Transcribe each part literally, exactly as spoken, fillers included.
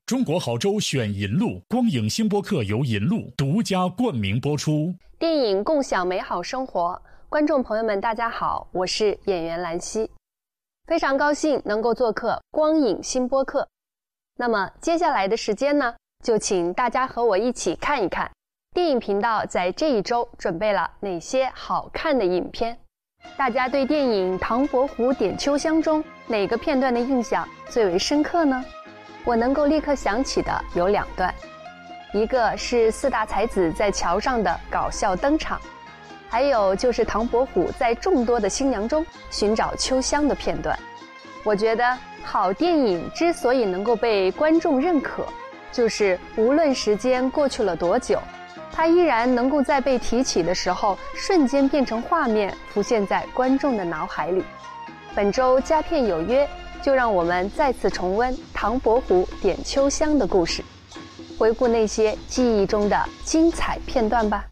中国好州选银路，光影星播客由银路独家冠名播出。 电影共享美好生活，观众朋友们大家好，我是演员兰溪，非常高兴能够做客光影星播客。那么接下来的时间呢，就请大家和我一起看一看电影频道在这一周准备了哪些好看的影片。大家对电影《唐伯虎点秋香》中哪个片段的印象最为深刻呢？我能够立刻想起的有两段，一个是四大才子在桥上的搞笑登场，还有就是唐伯虎在众多的新娘中寻找秋香的片段。我觉得好电影之所以能够被观众认可，就是无论时间过去了多久，它依然能够在被提起的时候瞬间变成画面，浮现在观众的脑海里。本周佳片有约，就让我们再次重温唐伯虎点秋香的故事，回顾那些记忆中的精彩片段吧。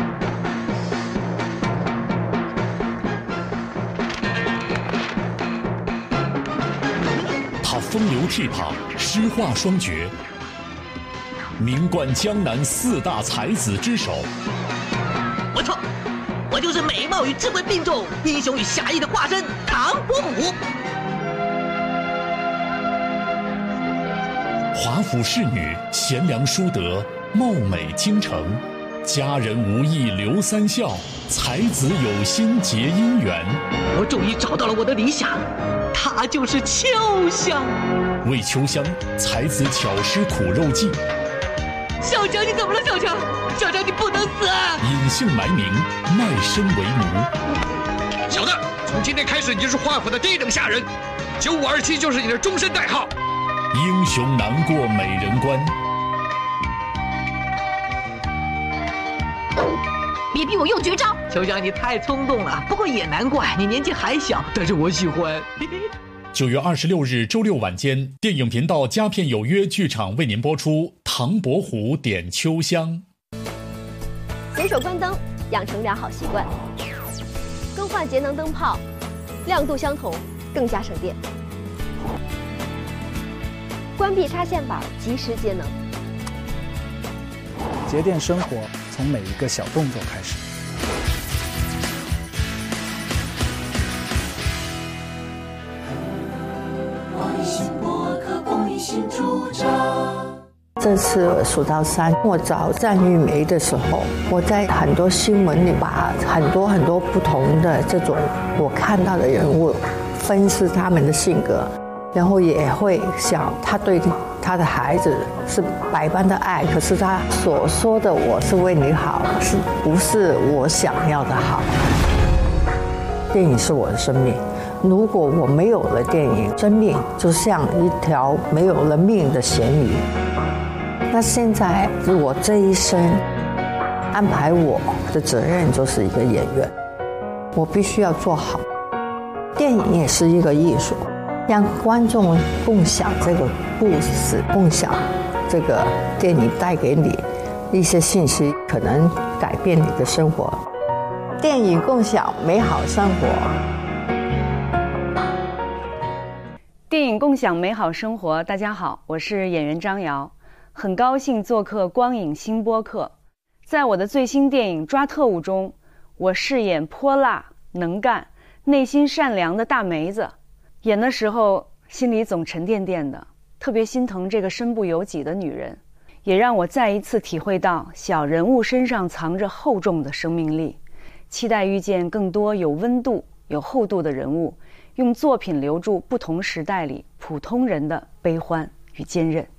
他风流倜傥，诗画双绝，名冠江南四大才子之首。 不错，我就是美貌与智慧并重、英雄与侠义的化身唐伯虎。 华府侍女，贤良淑德，貌美倾城，佳人无意留三笑，才子有心结姻缘。 我终于找到了我的理想，她就是秋香。 为秋香，才子巧施苦肉计。 小强，你怎么了？小强，小强，你不能死啊！ 隐姓埋名，卖身为奴。 小子，从今天开始你就是华府的第一等下人，九五二七就是你的终身代号。 英雄难过美人关。 别逼我用绝招！ 秋香，你太冲动了，不过也难怪你年纪还小，但是我喜欢。 九月二十六日周六晚间，电影频道佳片有约剧场为您播出《唐伯虎点秋香》。 随手关灯，养成良好习惯。更换节能灯泡，亮度相同，更加省电。关闭插线板，及时节能。 节电生活从每一个小动作开始。 这次数到三，我找战玉梅的时候，我在很多新闻里把很多很多不同的这种我看到的人物分析他们的性格，然后也会想他对他的孩子是百般的爱，可是他所说的我是为你好，是不是我想要的好？电影是我的生命，如果我没有了电影，生命就像一条没有了命的咸鱼。那现在我这一生安排我的责任就是一个演员，我必须要做好。电影也是一个艺术，让观众共享这个故事，共享这个电影带给你一些信息，可能改变你的生活。电影共享美好生活。 电影共享美好生活，大家好，我是演员张瑶，很高兴做客光影新播客。在我的最新电影《抓特务》中，我饰演泼辣能干、内心善良的大梅子。演的时候心里总沉甸甸的，特别心疼这个身不由己的女人，也让我再一次体会到小人物身上藏着厚重的生命力。期待遇见更多有温度、有厚度的人物，用作品留住不同时代里普通人的悲欢与坚韧。